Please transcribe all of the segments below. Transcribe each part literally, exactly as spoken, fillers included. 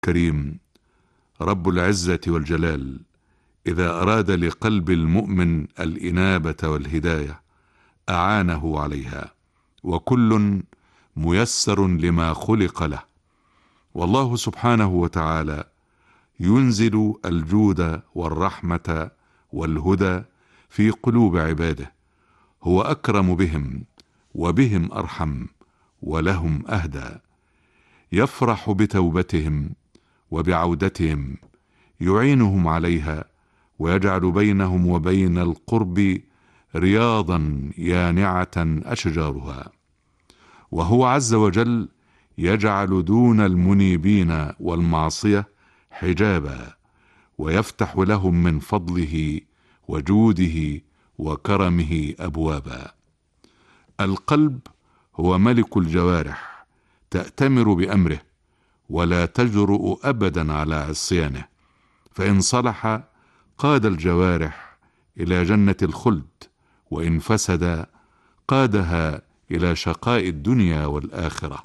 الكريم، رب العزة والجلال إذا أراد لقلب المؤمن الإنابة والهداية أعانه عليها، وكل ميسر لما خلق له. والله سبحانه وتعالى ينزل الجود والرحمة والهدى في قلوب عباده، هو أكرم بهم وبهم أرحم ولهم أهدى. يفرح بتوبتهم وبعودتهم، يعينهم عليها ويجعل بينهم وبين القرب رياضا يانعة أشجارها. وهو عز وجل يجعل دون المنيبين والمعصية حجابا، ويفتح لهم من فضله وجوده وكرمه أبوابا. القلب هو ملك الجوارح، تأتمر بأمره ولا تجرؤ أبدا على عصيانه، فإن صلح قاد الجوارح إلى جنة الخلد، وإن فسد قادها إلى شقاء الدنيا والآخرة.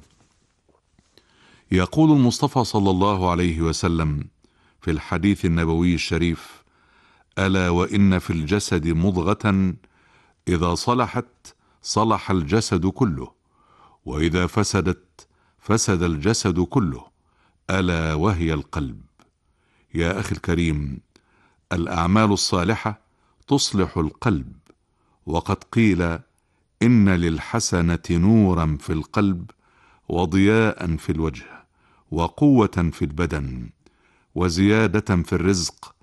يقول المصطفى صلى الله عليه وسلم في الحديث النبوي الشريف: ألا وإن في الجسد مضغة إذا صلحت صلح الجسد كله، وإذا فسدت فسد الجسد كله، ألا وهي القلب. يا أخي الكريم، الأعمال الصالحة تصلح القلب، وقد قيل إن للحسنة نورا في القلب، وضياء في الوجه، وقوة في البدن، وزيادة في الرزق،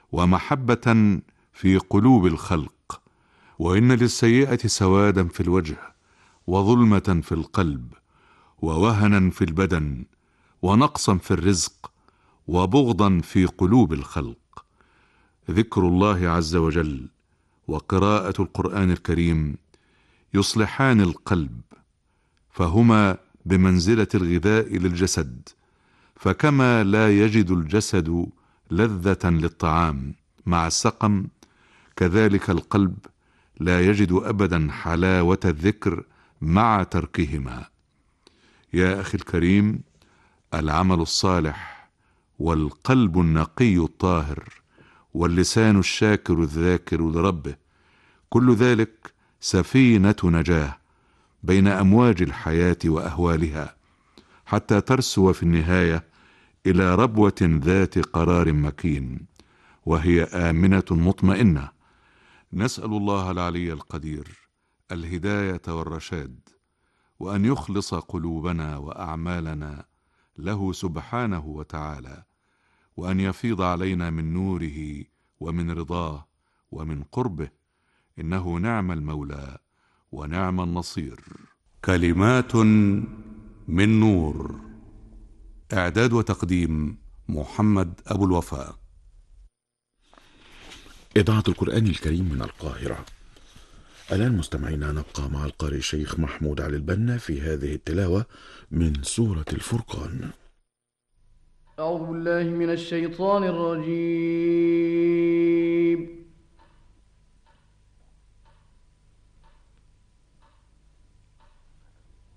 ومحبة في قلوب الخلق. وإن للسيئة سوادا في الوجه، وظلمة في القلب، ووهنا في البدن، ونقصا في الرزق، وبغضا في قلوب الخلق. ذكر الله عز وجل وقراءة القرآن الكريم يصلحان القلب، فهما بمنزلة الغذاء للجسد، فكما لا يجد الجسد لذة للطعام مع السقم، كذلك القلب لا يجد أبدا حلاوة الذكر مع تركهما. يا أخي الكريم، العمل الصالح والقلب النقي الطاهر واللسان الشاكر الذاكر لربه، كل ذلك سفينة نجاة بين أمواج الحياة وأهوالها، حتى ترسو في النهاية إلى ربوة ذات قرار مكين، وهي آمنة مطمئنة. نسأل الله العلي القدير الهداية والرشاد، وأن يخلص قلوبنا وأعمالنا له سبحانه وتعالى، وأن يفيض علينا من نوره ومن رضاه ومن قربه، إنه نعم المولى ونعم النصير. كلمات من نور. إعداد وتقديم محمد أبو الوفاء. إذاعة القرآن الكريم من القاهرة. الآن مستمعينا نبقى مع القارئ الشيخ محمود علي البنا في هذه التلاوة من سورة الفرقان. أعوذ بالله من الشيطان الرجيم.